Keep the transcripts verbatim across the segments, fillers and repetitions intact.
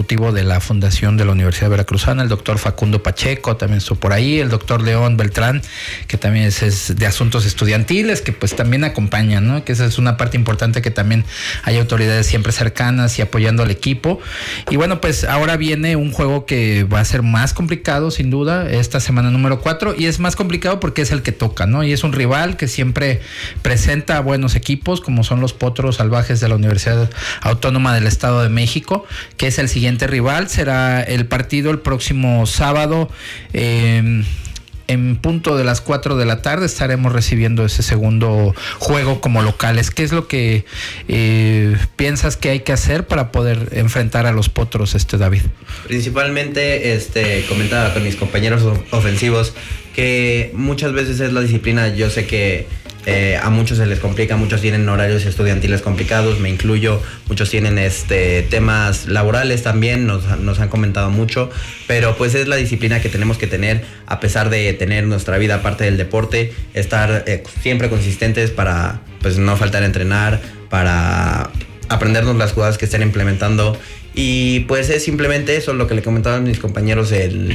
deportivo de la Fundación de la Universidad Veracruzana, el doctor Facundo Pacheco también estuvo por ahí, el doctor León Beltrán, que también es, es de asuntos estudiantiles, que pues también acompañan, ¿no? Que esa es una parte importante, que también hay autoridades siempre cercanas y apoyando al equipo. Y bueno, pues ahora viene un juego que va a ser más complicado, sin duda, esta semana número cuatro, y es más complicado porque es el que toca, ¿no? Y es un rival que siempre presenta buenos equipos, como son los Potros Salvajes de la Universidad Autónoma del Estado de México, que es el siguiente rival. Será el partido el próximo sábado, eh, en punto de las cuatro de la tarde estaremos recibiendo ese segundo juego como locales. ¿Qué es lo que eh, piensas que hay que hacer para poder enfrentar a los Potros, este David? Principalmente, este, comentaba con mis compañeros ofensivos que muchas veces es la disciplina. Yo sé que Eh, a muchos se les complica, muchos tienen horarios estudiantiles complicados, me incluyo, muchos tienen este temas laborales también, nos, nos han comentado mucho, pero pues es la disciplina que tenemos que tener, a pesar de tener nuestra vida aparte del deporte, estar eh, siempre consistentes para pues no faltar a entrenar, para aprendernos las jugadas que estén implementando, y pues es simplemente eso lo que le comentaban mis compañeros el,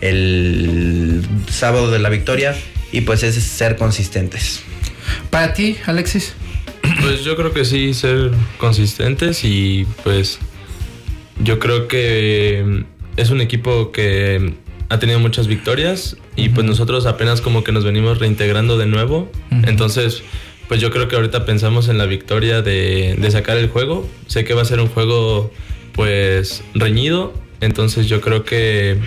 el sábado de la victoria, y pues es ser consistentes. Para ti, Alexis. Pues yo creo que sí, ser consistentes, y pues yo creo que es un equipo que ha tenido muchas victorias, y uh-huh. pues nosotros apenas como que nos venimos reintegrando de nuevo. Uh-huh. Entonces pues yo creo que ahorita pensamos en la victoria de, de sacar el juego. Sé que va a ser un juego pues reñido, entonces yo creo que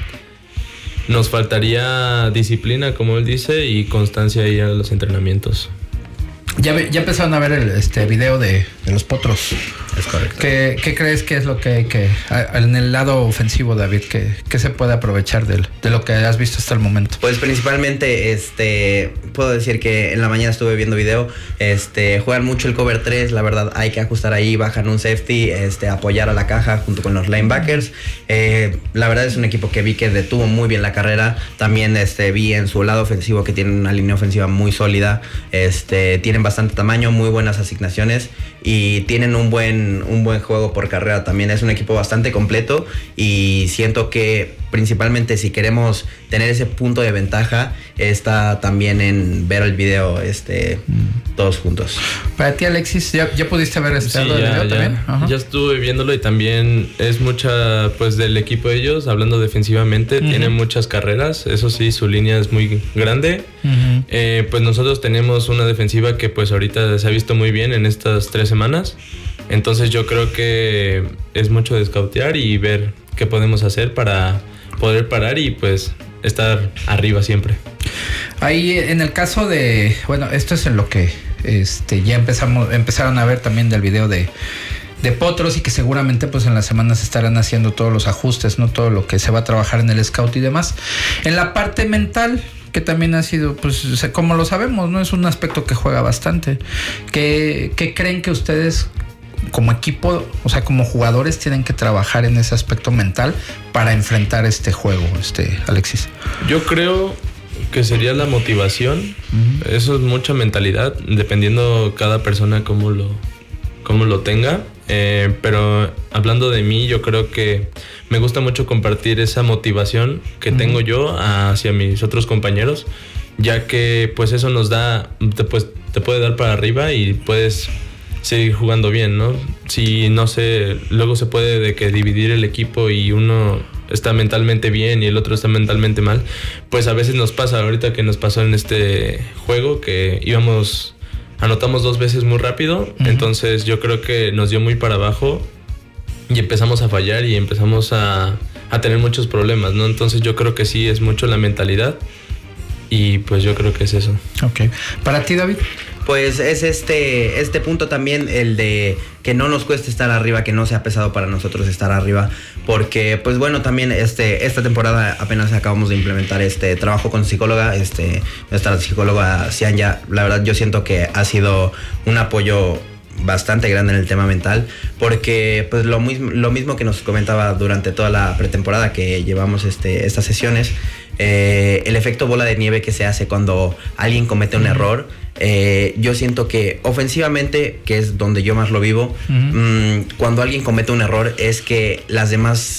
nos faltaría disciplina, como él dice, y constancia ahí a los entrenamientos. Ya, ya empezaron a ver el este video de, de los Potros. Es correcto. ¿Qué, ¿Qué crees que es lo que hay que, en el lado ofensivo, David, qué, qué se puede aprovechar de, de lo que has visto hasta el momento? Pues principalmente, este, puedo decir que en la mañana estuve viendo video, este, juegan mucho el cover tres, la verdad hay que ajustar ahí, bajan un safety, este, apoyar a la caja junto con los linebackers. Eh, la verdad es un equipo que vi que detuvo muy bien la carrera, también este, vi en su lado ofensivo que tienen una línea ofensiva muy sólida, este, tienen bastante tamaño, muy buenas asignaciones y tienen un buen un buen juego por carrera. También es un equipo bastante completo y siento que principalmente si queremos tener ese punto de ventaja está también en ver el video este mm. todos juntos. Para ti, Alexis, ¿ya, ya pudiste ver este sí, ya, video ya, también? Ajá. Ya estuve viéndolo y también es mucha pues del equipo de ellos, hablando defensivamente, uh-huh. tienen muchas carreras, eso sí, su línea es muy grande. Uh-huh. Eh, pues nosotros tenemos una defensiva que pues ahorita se ha visto muy bien en estas tres semanas. Entonces yo creo que es mucho de scoutear y ver qué podemos hacer para poder parar y pues estar arriba siempre. Ahí en el caso de, bueno, esto es en lo que este ya empezamos empezaron a ver también del video de de Potros y que seguramente pues en las semanas estarán haciendo todos los ajustes, no todo lo que se va a trabajar en el scout y demás. En la parte mental, que también ha sido, pues como lo sabemos, no es un aspecto que juega bastante. ¿Qué, qué creen que ustedes como equipo, o sea, como jugadores tienen que trabajar en ese aspecto mental para enfrentar este juego, este Alexis? Yo creo que sería la motivación. Uh-huh. Eso es mucha mentalidad, dependiendo cada persona cómo lo, cómo lo tenga. Eh, pero hablando de mí, yo creo que me gusta mucho compartir esa motivación que uh-huh. tengo yo hacia mis otros compañeros, ya que pues eso nos da, te, pues, te puede dar para arriba y puedes seguir jugando bien, ¿no? Si, no sé, luego se puede de que dividir el equipo y uno está mentalmente bien y el otro está mentalmente mal, pues a veces nos pasa, ahorita que nos pasó en este juego, que íbamos, anotamos dos veces muy rápido, uh-huh. entonces yo creo que nos dio muy para abajo y empezamos a fallar y empezamos a, a tener muchos problemas, ¿no? Entonces yo creo que sí es mucho la mentalidad y pues yo creo que es eso. Ok. ¿Para ti, David? Pues es este, este punto también, el de que no nos cueste estar arriba, que no sea pesado para nosotros estar arriba, porque pues bueno, también este, esta temporada apenas acabamos de implementar este trabajo con psicóloga, este, nuestra psicóloga Cianya, la verdad yo siento que ha sido un apoyo bastante grande en el tema mental, porque pues lo mismo, lo mismo que nos comentaba durante toda la pretemporada que llevamos este, estas sesiones, eh, el efecto bola de nieve que se hace cuando alguien comete un error. Eh, yo siento que ofensivamente, que es donde yo más lo vivo, uh-huh. mmm, cuando alguien comete un error es que las demás